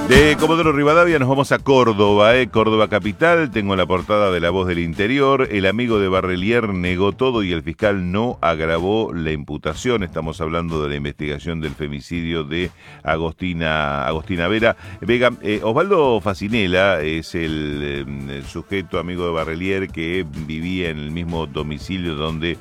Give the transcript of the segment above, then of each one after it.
De Comodoro Rivadavia nos vamos a Córdoba, Córdoba capital. Tengo la portada de La Voz del Interior. El amigo de Barrelier negó todo y el fiscal no agravó la imputación. Estamos hablando de la investigación del femicidio de Agostina Vega. Osvaldo Facinella es el sujeto amigo de Barrelier que vivía en el mismo domicilio donde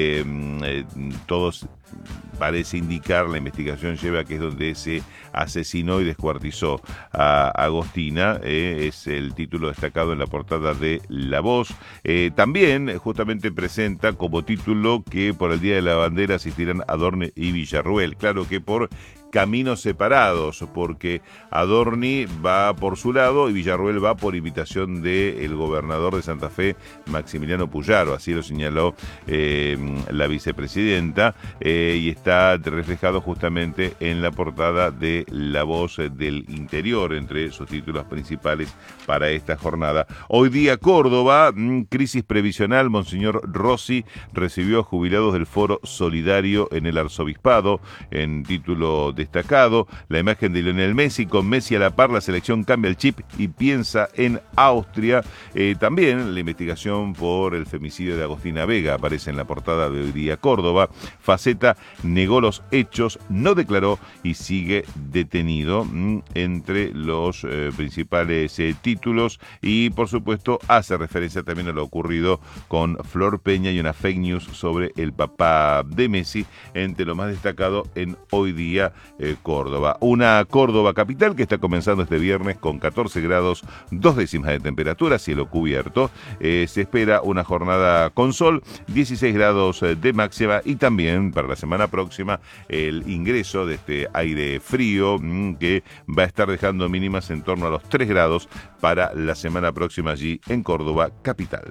todos parece indicar, la investigación lleva que es donde se asesinó y descuartizó a Agostina, es el título destacado en la portada de La Voz. También justamente presenta como título que por el Día de la Bandera asistirán Adorni y Villarruel. Claro que por caminos separados, porque Adorni va por su lado y Villarruel va por invitación del gobernador de Santa Fe, Maximiliano Puyaro, así lo señaló la vicepresidenta, y está reflejado justamente en la portada de La Voz del Interior, entre sus títulos principales para esta jornada. Hoy día Córdoba, crisis previsional. Monseñor Rossi recibió a jubilados del Foro Solidario en el Arzobispado, en título destacado. La imagen de Lionel Messi, con Messi a la par, la selección cambia el chip y piensa en Austria. También la investigación por el femicidio de Agostina Vega aparece en la portada de Hoy Día Córdoba. Faceta negó los hechos, no declaró y sigue detenido, entre los principales títulos, y por supuesto hace referencia también a lo ocurrido con Flor Peña y una fake news sobre el papá de Messi, entre lo más destacado en Hoy Día Córdoba. Una Córdoba capital que está comenzando este viernes con 14 grados 2 décimas de temperatura, cielo cubierto. Se espera una jornada con sol, 16 grados de máxima, y también para la semana próxima el ingreso de este aire frío que va a estar dejando mínimas en torno a los 3 grados para la semana próxima allí en Córdoba capital.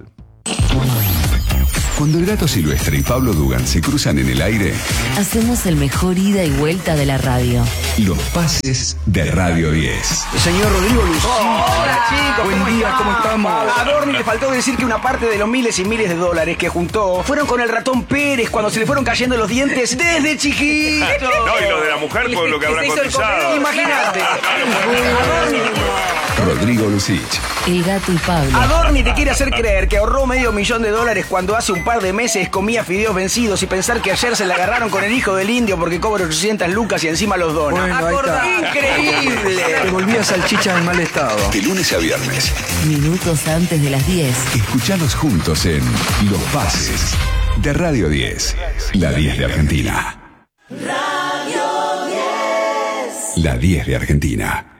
Cuando el Gato Silvestre y Pablo Dugan se cruzan en el aire, hacemos el mejor ida y vuelta de la radio. Los pases de Radio 10. Señor Rodrigo Luz. Hola chicos, buen día, ¿cómo estamos? A Adorni le faltó decir que una parte de los miles y miles de dólares que juntó fueron con el ratón Pérez cuando se le fueron cayendo los dientes desde chiquito. No, y lo de la mujer por lo que habrá cotizado. Imagínate. Rodrigo Lucich. El Gato y Pablo. Adorni te quiere hacer creer que ahorró $500,000 cuando hace un par de meses comía fideos vencidos y pensar que ayer se la agarraron con el hijo del indio porque cobra 800 lucas y encima los dona. Bueno, ahí está. ¡Increíble! Te volvía salchicha en mal estado. De lunes a viernes. Minutos antes de las 10. Escuchanos juntos en Los Pases de Radio 10. La 10 de Argentina. Radio 10. La 10 de Argentina.